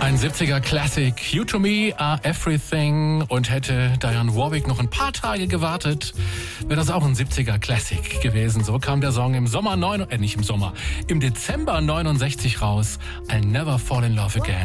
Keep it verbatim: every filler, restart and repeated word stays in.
Ein siebziger Classic. You to me are everything. Und hätte Dionne Warwick noch ein paar Tage gewartet, wäre das auch ein siebziger Classic gewesen. So kam der Song im Sommer, neun, äh, nicht im Sommer, im Dezember neunundsechzig raus. I'll never fall in love again.